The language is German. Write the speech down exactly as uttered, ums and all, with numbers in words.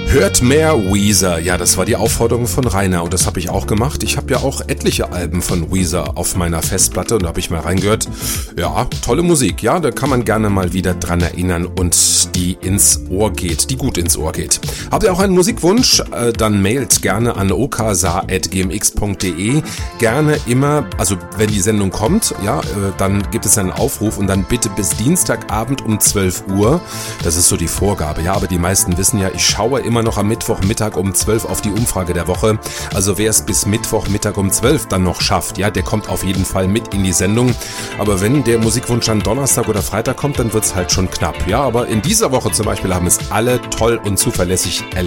Hört mehr Weezer. Ja, das war die Aufforderung von Rainer und das habe ich auch gemacht. Ich habe ja auch etliche Alben von Weezer auf meiner Festplatte und da habe ich mal reingehört. Ja, tolle Musik. Ja, da kann man gerne mal wieder dran erinnern und die ins Ohr geht, die gut ins Ohr geht. Habt ihr auch einen Musikwunsch? Äh, dann mailt gerne an okasa at gmx punkt de. Gerne immer, also wenn die Sendung kommt, ja, äh, dann gibt es einen Aufruf und dann bitte bis Dienstagabend um zwölf Uhr. Das ist so die Vorgabe. Ja, aber die meisten wissen ja, ich schaue immer noch am Mittwochmittag um zwölf auf die Umfrage der Woche. Also wer es bis Mittwochmittag um zwölf dann noch schafft, ja, der kommt auf jeden Fall mit in die Sendung. Aber wenn der Musikwunsch an Donnerstag oder Freitag kommt, dann wird's halt schon knapp. Ja, aber in dieser Woche zum Beispiel haben es alle toll und zuverlässig erlebt.